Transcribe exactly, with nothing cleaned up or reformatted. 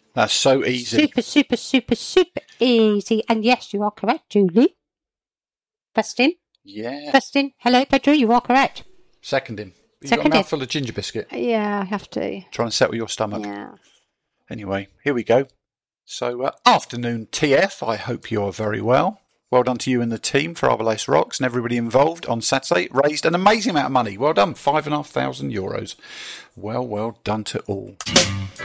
That's so easy. Super, super, super, super easy. And yes, you are correct, Julie. First in. Yeah. First in. Hello, Pedro, you are correct. Second in. You've Second got a in. mouthful of ginger biscuit. Yeah, I have to. Trying to settle your stomach. Yeah. Anyway, here we go. So, uh, afternoon T F. I hope you're very well. Well done to you and the team for Arbalace Rocks, and everybody involved on Saturday. Raised an amazing amount of money. Well done. Five and a half thousand euros. Well, well done to all.